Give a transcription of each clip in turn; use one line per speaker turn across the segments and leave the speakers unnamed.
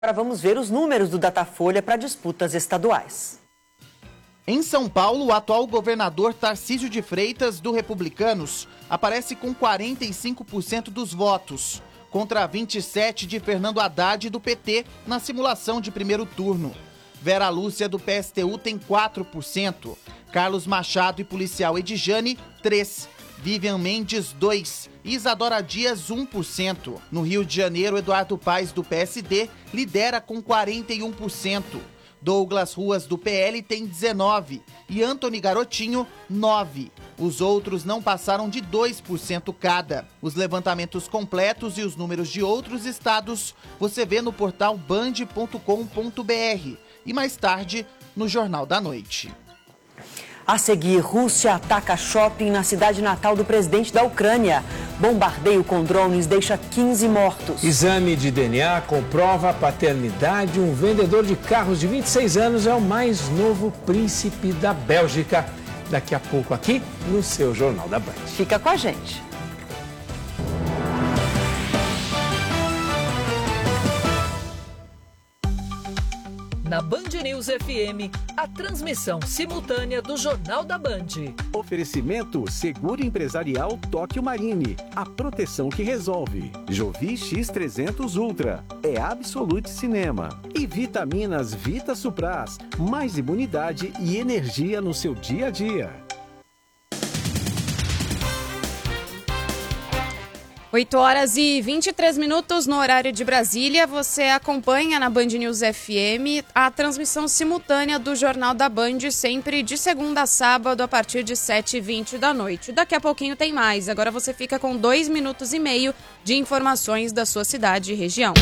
Agora vamos ver os números do Datafolha para disputas estaduais.
Em São Paulo, o atual governador Tarcísio de Freitas, do Republicanos, aparece com 45% dos votos, contra 27% de Fernando Haddad, do PT, na simulação de primeiro turno. Vera Lúcia, do PSTU, tem 4%. Carlos Machado e policial Edjane, 3%. Vivian Mendes, 2%. Isadora Dias, 1%. No Rio de Janeiro, Eduardo Paes, do PSD, lidera com 41%. Douglas Ruas, do PL, tem 19%. E Antony Garotinho, 9%. Os outros não passaram de 2% cada. Os levantamentos completos e os números de outros estados você vê no portal band.com.br e mais tarde no Jornal da Noite.
A seguir, Rússia ataca shopping na cidade natal do presidente da Ucrânia. Bombardeio com drones deixa 15 mortos.
Exame de DNA comprova a paternidade. Um vendedor de carros de 26 anos é o mais novo príncipe da Bélgica. Daqui a pouco aqui no seu Jornal da Band.
Fica com a gente.
Na Band News FM, a transmissão simultânea do Jornal da Band.
Oferecimento Seguro Empresarial Tóquio Marine. A proteção que resolve. Jovi X300 Ultra. É Absolute Cinema. E vitaminas Vita Supras. Mais imunidade e energia no seu dia a dia.
8h23 no horário de Brasília. Você acompanha na Band News FM a transmissão simultânea do Jornal da Band, sempre de segunda a sábado, a partir de 7h20 da noite. Daqui a pouquinho tem mais. Agora você fica com 2 minutos e meio de informações da sua cidade e região.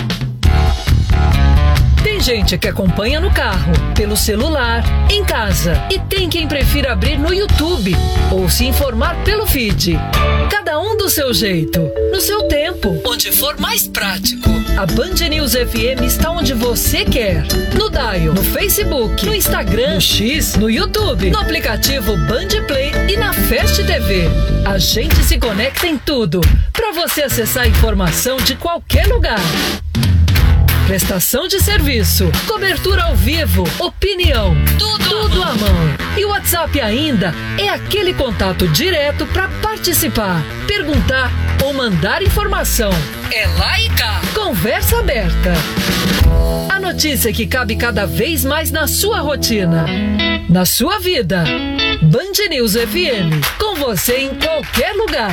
Tem gente que acompanha no carro, pelo celular, em casa. E tem quem prefira abrir no YouTube ou se informar pelo feed. Cada um do seu jeito, no seu tempo, onde for mais prático. A Band News FM está onde você quer. No Dial, no Facebook, no Instagram, no X, no YouTube, no aplicativo Band Play e na Fast TV. A gente se conecta em tudo, para você acessar a informação de qualquer lugar. Prestação de serviço, cobertura ao vivo, opinião, tudo à mão. E o WhatsApp ainda é aquele contato direto para participar, perguntar ou mandar informação. É lá e cá. Conversa aberta. A notícia que cabe cada vez mais na sua rotina, na sua vida. Band News FM, com você em qualquer lugar.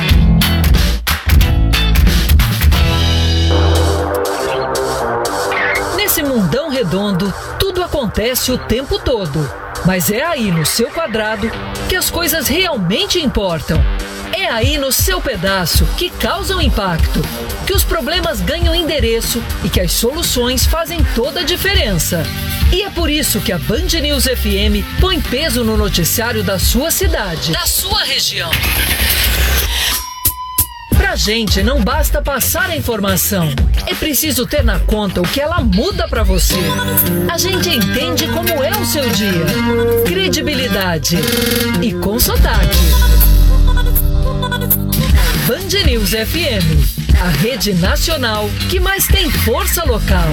Nesse mundão redondo, tudo acontece o tempo todo. Mas é aí no seu quadrado que as coisas realmente importam. É aí no seu pedaço que causam impacto, que os problemas ganham endereço e que as soluções fazem toda a diferença. E é por isso que a Band News FM põe peso no noticiário da sua cidade, da sua região. Pra gente não basta passar a informação, é preciso ter na conta o que ela muda pra você. A gente entende como é o seu dia. Credibilidade e com sotaque. Band News FM, a rede nacional que mais tem força local.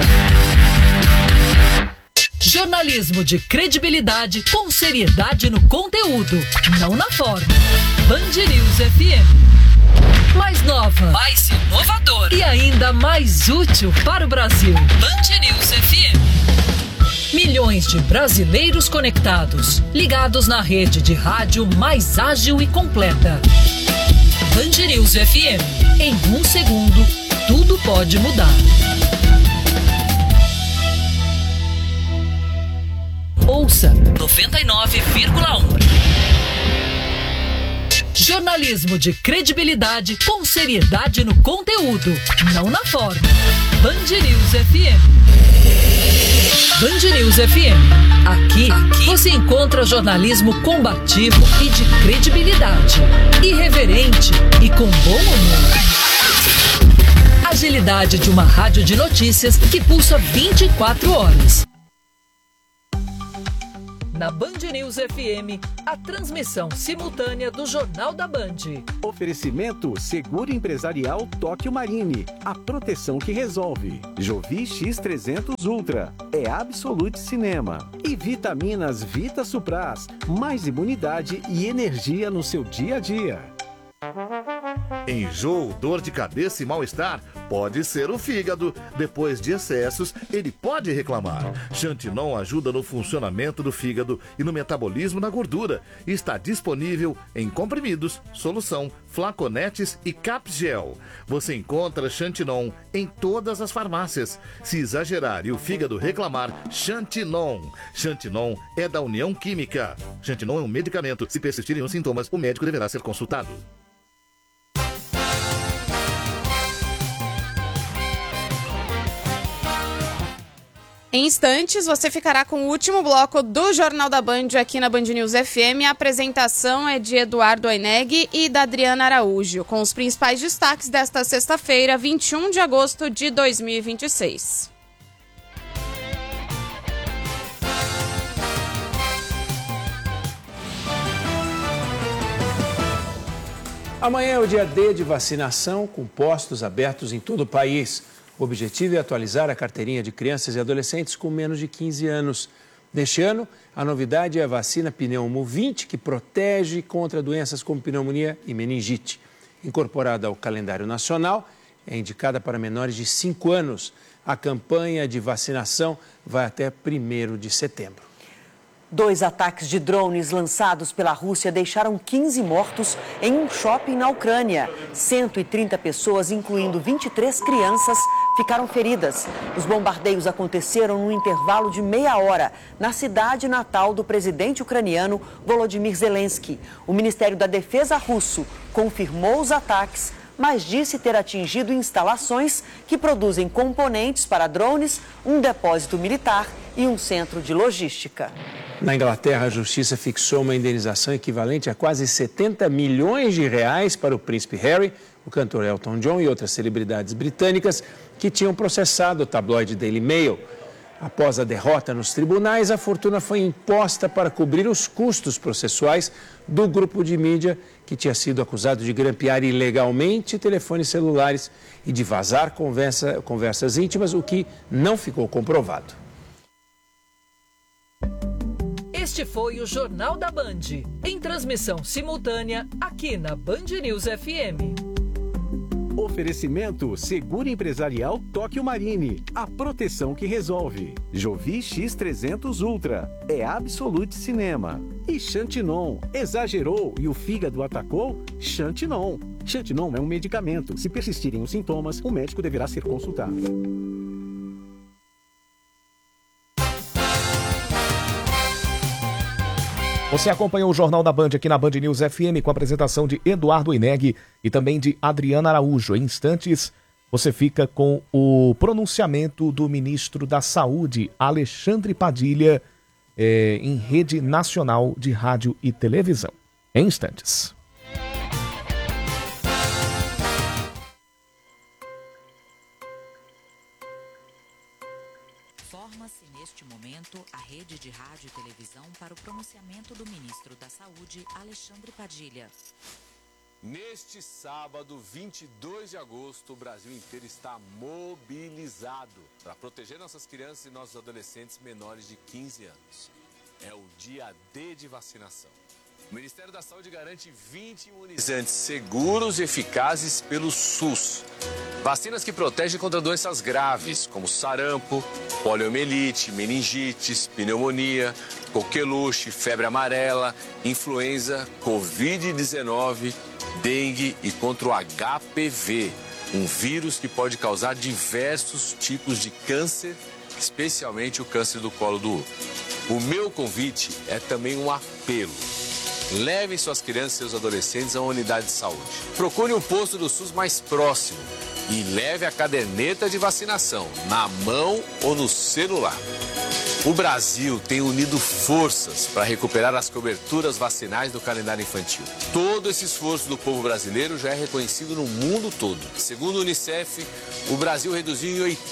Jornalismo de credibilidade com seriedade no conteúdo, não na forma. Band News FM. Mais nova, mais inovadora e ainda mais útil para o Brasil. Band News FM. Milhões de brasileiros conectados, ligados na rede de rádio mais ágil e completa. Band News FM. Em 1 segundo, tudo pode mudar. Ouça 99,1. Jornalismo de credibilidade com seriedade no conteúdo, não na forma. Band News FM. Band News FM. Aqui você encontra jornalismo combativo e de credibilidade, irreverente e com bom humor. Agilidade de uma rádio de notícias que pulsa 24 horas. na Band News FM, a transmissão simultânea do Jornal da Band.
Oferecimento Seguro Empresarial Tóquio Marine, a proteção que resolve. Jovi X300 Ultra, é Absolute Cinema. E vitaminas Vita Supras, mais imunidade e energia no seu dia a dia.
Enjoo, dor de cabeça e mal-estar pode ser o fígado. Depois de excessos, ele pode reclamar. Xantinon ajuda no funcionamento do fígado e no metabolismo da gordura. Está disponível em comprimidos, solução, flaconetes e capgel. Você encontra Xantinon em todas as farmácias. Se exagerar e o fígado reclamar, Xantinon. Xantinon é da União Química. Xantinon é um medicamento. Se persistirem os sintomas, o médico deverá ser consultado.
Em instantes, você ficará com o último bloco do Jornal da Band aqui na Band News FM. A apresentação é de Eduardo Oineg e da Adriana Araújo, com os principais destaques desta sexta-feira, 21 de agosto de 2026.
Amanhã é o dia D de vacinação, com postos abertos em todo o país. O objetivo é atualizar a carteirinha de crianças e adolescentes com menos de 15 anos. Neste ano, a novidade é a vacina Pneumo 20, que protege contra doenças como pneumonia e meningite. Incorporada ao calendário nacional, é indicada para menores de 5 anos. A campanha de vacinação vai até 1º de setembro.
2 ataques de drones lançados pela Rússia deixaram 15 mortos em um shopping na Ucrânia. 130 pessoas, incluindo 23 crianças, ficaram feridas. Os bombardeios aconteceram num intervalo de meia hora na cidade natal do presidente ucraniano Volodymyr Zelensky. O Ministério da Defesa russo confirmou os ataques, mas disse ter atingido instalações que produzem componentes para drones, um depósito militar e um centro de logística.
Na Inglaterra, a justiça fixou uma indenização equivalente a quase 70 milhões de reais para o príncipe Harry, o cantor Elton John e outras celebridades britânicas que tinham processado o tabloide Daily Mail. Após a derrota nos tribunais, a fortuna foi imposta para cobrir os custos processuais do grupo de mídia que tinha sido acusado de grampear ilegalmente telefones celulares e de vazar conversas íntimas, o que não ficou comprovado.
Este foi o Jornal da Band, em transmissão simultânea aqui na Band News FM.
Oferecimento Seguro Empresarial Tóquio Marine, a proteção que resolve. Jovi X300 Ultra, é Absolute Cinema. E Xantinon, exagerou e o fígado atacou? Xantinon. Xantinon é um medicamento. Se persistirem os sintomas, o médico deverá ser consultado.
Você acompanhou o Jornal da Band aqui na Band News FM com a apresentação de Eduardo Oineg e também de Adriana Araújo. Em instantes, você fica com o pronunciamento do ministro da Saúde, Alexandre Padilha, em rede nacional de rádio e televisão. Em instantes.
Forma-se neste momento a rede de rádio e televisão para o pronunciamento do ministro da Saúde, Alexandre Padilha.
Neste sábado, 22 de agosto, o Brasil inteiro está mobilizado para proteger nossas crianças e nossos adolescentes menores de 15 anos. É o dia D de vacinação. O Ministério da Saúde garante 20 imunizantes seguros e eficazes pelo SUS. Vacinas que protegem contra doenças graves, como sarampo, poliomielite, meningites, pneumonia, coqueluche, febre amarela, influenza, Covid-19, dengue e contra o HPV, um vírus que pode causar diversos tipos de câncer, especialmente o câncer do colo do útero. O meu convite é também um apelo. Levem suas crianças e seus adolescentes a uma unidade de saúde. Procure um posto do SUS mais próximo. e leve a caderneta de vacinação na mão ou no celular. O Brasil tem unido forças para recuperar as coberturas vacinais do calendário infantil. Todo esse esforço do povo brasileiro já é reconhecido no mundo todo. Segundo o Unicef, o Brasil reduziu em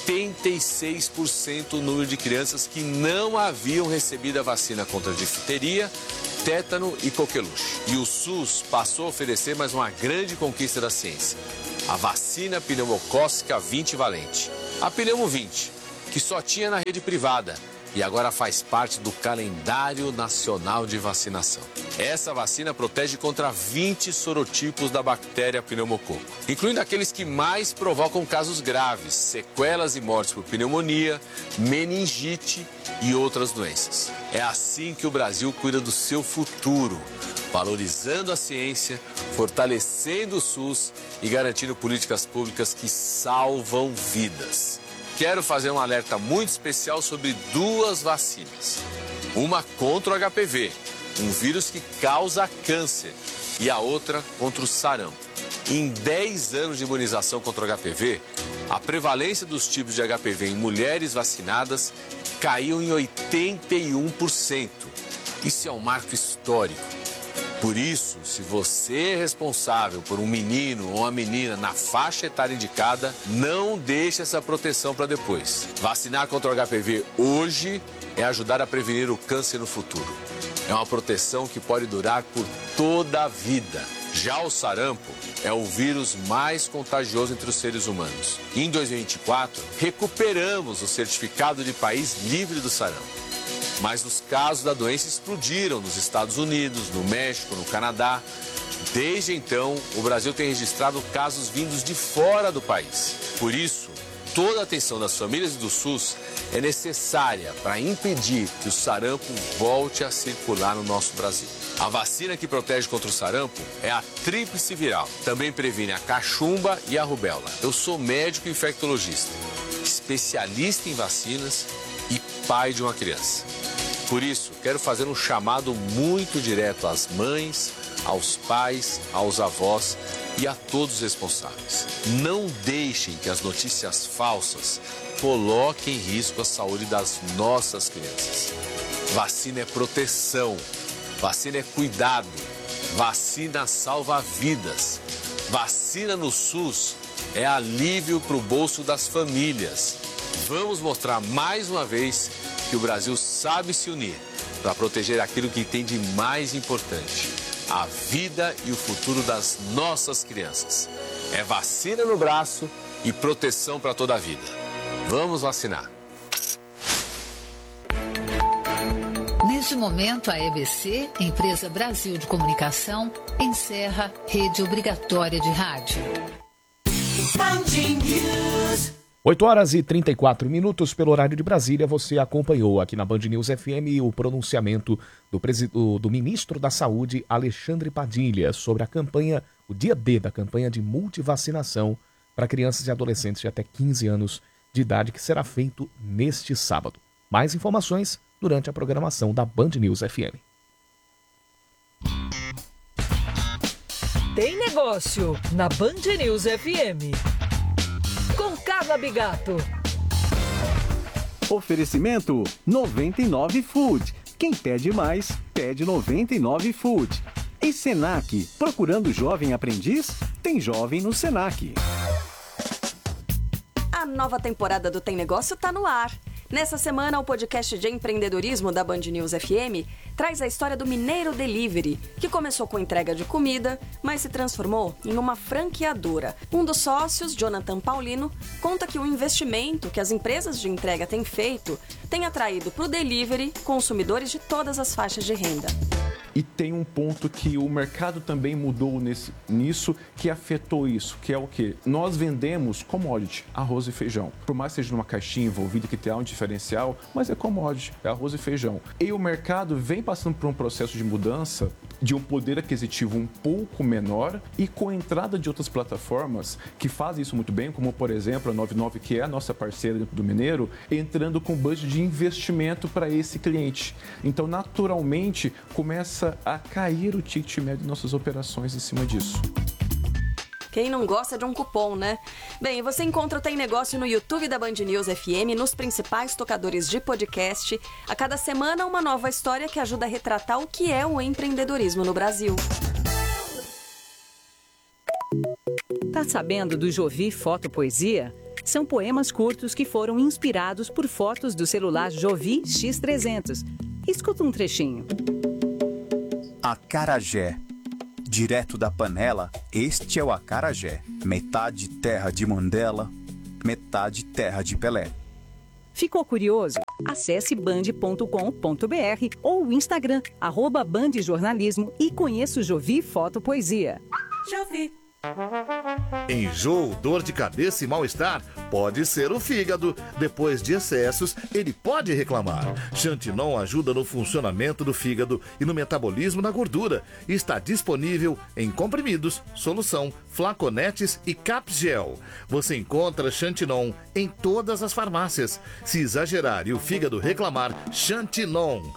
86% o número de crianças que não haviam recebido a vacina contra a difteria, tétano e coqueluche. E o SUS passou a oferecer mais uma grande conquista da ciência: a vacina pneumocócica 20-valente. A Pneumo 20, que só tinha na rede privada e agora faz parte do calendário nacional de vacinação. Essa vacina protege contra 20 sorotipos da bactéria pneumococo, incluindo aqueles que mais provocam casos graves, sequelas e mortes por pneumonia, meningite e outras doenças. É assim que o Brasil cuida do seu futuro, valorizando a ciência, fortalecendo o SUS e garantindo políticas públicas que salvam vidas. Quero fazer um alerta muito especial sobre duas vacinas. Uma contra o HPV, um vírus que causa câncer, e a outra contra o sarampo. Em 10 anos de imunização contra o HPV, a prevalência dos tipos de HPV em mulheres vacinadas caiu em 81%. Isso é um marco histórico. Por isso, se você é responsável por um menino ou uma menina na faixa etária indicada, não deixe essa proteção para depois. Vacinar contra o HPV hoje é ajudar a prevenir o câncer no futuro. É uma proteção que pode durar por toda a vida. Já o sarampo é o vírus mais contagioso entre os seres humanos. Em 2024, recuperamos o certificado de país livre do sarampo. Mas os casos da doença explodiram nos Estados Unidos, no México, no Canadá. Desde então, o Brasil tem registrado casos vindos de fora do país. Por isso, toda a atenção das famílias e do SUS é necessária para impedir que o sarampo volte a circular no nosso Brasil. A vacina que protege contra o sarampo é a tríplice viral. Também previne a cachumba e a rubéola. Eu sou médico infectologista, especialista em vacinas e pai de uma criança. Por isso, quero fazer um chamado muito direto às mães, aos pais, aos avós e a todos os responsáveis. Não deixem que as notícias falsas coloquem em risco a saúde das nossas crianças. Vacina é proteção, vacina é cuidado, vacina salva vidas. Vacina no SUS é alívio para o bolso das famílias. Vamos mostrar mais uma vez que o Brasil sabe se unir para proteger aquilo que tem de mais importante: a vida e o futuro das nossas crianças. É vacina no braço e proteção para toda a vida. Vamos vacinar.
Neste momento, a EBC, Empresa Brasil de Comunicação, encerra rede obrigatória de rádio.
8 horas e 34 minutos pelo horário de Brasília. Você acompanhou aqui na Band News FM o pronunciamento do ministro da Saúde, Alexandre Padilha, sobre a campanha, o dia D da campanha de multivacinação para crianças e adolescentes de até 15 anos de idade, que será feito neste sábado. Mais informações durante a programação da Band News FM.
Tem negócio na Band News FM. Com Carla Bigato.
Oferecimento 99 Food. Quem pede mais, pede 99 Food. E Senac, procurando jovem aprendiz? Tem jovem no Senac.
A nova temporada do Tem Negócio tá no ar. Nessa semana, o podcast de empreendedorismo da Band News FM traz a história do Mineiro Delivery, que começou com entrega de comida, mas se transformou em uma franqueadora. Um dos sócios, Jonathan Paulino, conta que o investimento que as empresas de entrega têm feito tem atraído para o delivery consumidores de todas as faixas de renda.
E tem um ponto que o mercado também mudou nisso, que afetou isso, que é o quê? Nós vendemos commodity, arroz e feijão. Por mais que seja numa caixinha envolvida que tenha um diferencial, mas é commodity, é arroz e feijão. E o mercado vem passando por um processo de mudança de um poder aquisitivo um pouco menor e com a entrada de outras plataformas que fazem isso muito bem, como por exemplo a 99, que é a nossa parceira dentro do Mineiro, entrando com budget de investimento para esse cliente. Então, naturalmente, começa a cair o ticket médio de nossas operações em cima disso.
Quem não gosta de um cupom, né? Bem, você encontra o Tem Negócio no YouTube da Band News FM, nos principais tocadores de podcast. A cada semana, uma nova história que ajuda a retratar o que é o empreendedorismo no Brasil.
Tá sabendo do Jovi Fotopoesia? São poemas curtos que foram inspirados por fotos do celular Jovi X300. Escuta um trechinho.
Acarajé. Direto da panela, este é o acarajé. Metade terra de Mandela, metade terra de Pelé.
Ficou curioso? Acesse band.com.br ou o Instagram, @bandjornalismo e conheça o Jovi Fotopoesia.
Jovi.
Enjoo, dor de cabeça e mal-estar pode ser o fígado. Depois de excessos, ele pode reclamar. Xantinon ajuda no funcionamento do fígado e no metabolismo da gordura. Está disponível em comprimidos, solução, flaconetes e capgel. Você encontra Xantinon em todas as farmácias. Se exagerar e o fígado reclamar, Xantinon.